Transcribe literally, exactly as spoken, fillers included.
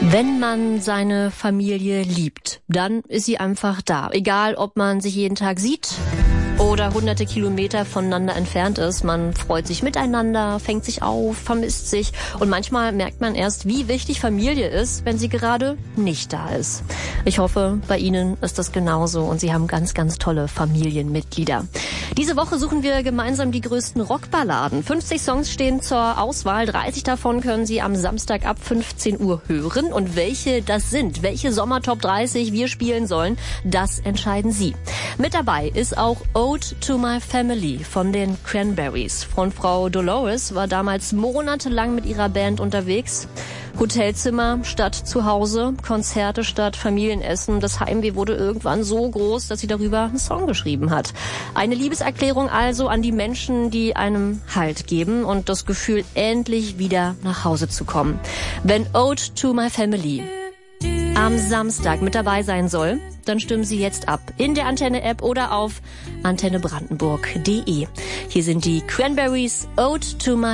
Wenn man seine Familie liebt, dann ist sie einfach da. Egal, ob man sich jeden Tag sieht oder hunderte Kilometer voneinander entfernt ist. Man freut sich miteinander, fängt sich auf, vermisst sich. Und manchmal merkt man erst, wie wichtig Familie ist, wenn sie gerade nicht da ist. Ich hoffe, bei Ihnen ist das genauso und Sie haben ganz, ganz tolle Familienmitglieder. Diese Woche suchen wir gemeinsam die größten Rockballaden. fünfzig Songs stehen zur Auswahl. dreißig davon können Sie am Samstag ab fünfzehn Uhr hören. Und welche das sind, welche Sommer-Top dreißig wir spielen sollen, das entscheiden Sie. Mit dabei ist auch Ode to My Family von den Cranberries. Frontfrau Dolores war damals monatelang mit ihrer Band unterwegs. Hotelzimmer statt Zuhause, Konzerte statt Familienessen. Das Heimweh wurde irgendwann so groß, dass sie darüber einen Song geschrieben hat. Eine Liebeserklärung also an die Menschen, die einem Halt geben und das Gefühl, endlich wieder nach Hause zu kommen. Wenn Ode to My Family am Samstag mit dabei sein soll, dann stimmen Sie jetzt ab in der Antenne-App oder auf antenne brandenburg punkt de. Hier sind die Cranberries, Ode to My